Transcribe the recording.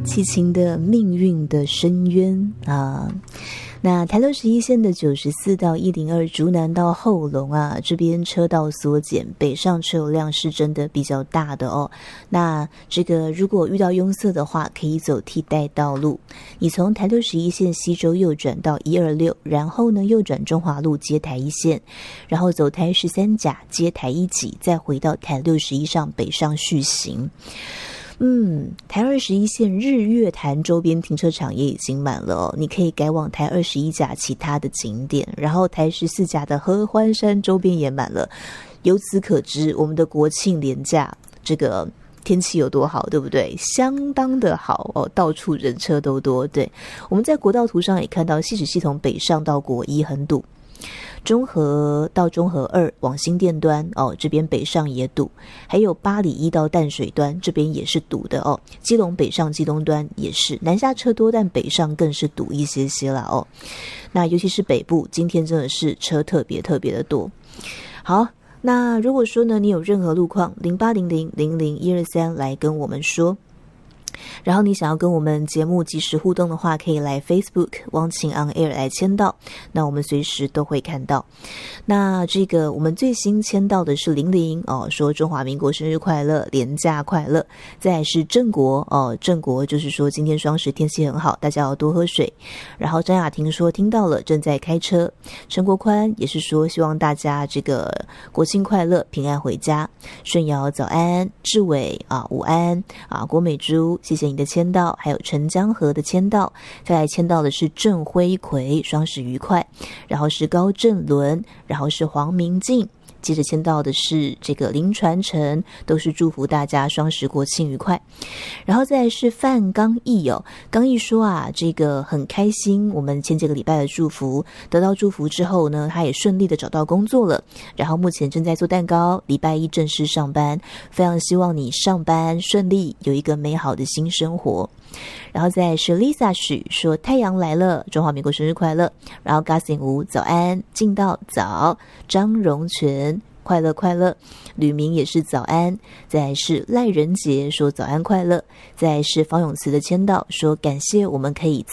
凄情的命运的深渊啊。那台61线的94到102竹南到后龙啊，这边车道缩减，北上车流量是真的比较大的哦。那这个如果遇到拥塞的话，可以走替代道路。你从台61线西周右转到126，然后呢右转中华路接台1线，然后走台13甲接台1己，再回到台61上北上续行。台21线日月潭周边停车场也已经满了哦，你可以改往台21甲其他的景点，然后台14甲的合欢山周边也满了。由此可知，我们的国庆连假这个天气有多好，对不对？相当的好哦，到处人车都多。对，我们在国道图上也看到汐止系统北上到国一很堵。中和到中和2往新店端哦，这边北上也堵，还有八里1到淡水端这边也是堵的哦。基隆北上基隆端也是，南下车多，但北上更是堵一些啦哦。那尤其是北部，今天真的是车特别的多。好，那如果说呢，你有任何路况，0800000123来跟我们说。然后你想要跟我们节目及时互动的话，可以来 Facebook 汪晴 on air 来签到，那我们随时都会看到。那这个我们最新签到的是00哦，说中华民国生日快乐，连假快乐。再来是郑国哦，郑国就是说今天双十天气很好，大家要多喝水。然后张雅婷说听到了，正在开车。陈国宽也是说希望大家这个国庆快乐，平安回家。顺尧早安，志伟啊午安啊，郭美珠。谢谢你的签到，还有陈江河的签到，再来签到的是郑辉奎，双十愉快，然后是高振伦，然后是黄明静，接着签到的是这个林传承，都是祝福大家双十国庆愉快。然后再来是范刚毅哦，刚毅说啊，这个很开心，我们前几个礼拜的祝福，得到祝福之后呢，他也顺利的找到工作了，然后目前正在做蛋糕，礼拜1正式上班，非常希望你上班顺利，有一个美好的新生活。然后再来是 Lisa 许说太阳来了，中华民国生日快乐。然后 Gassin 吴早安，进到早，张荣全快乐快乐，吕明也是早安。再来是赖仁杰说早安快乐。再来是方永慈的签到说感谢我们可以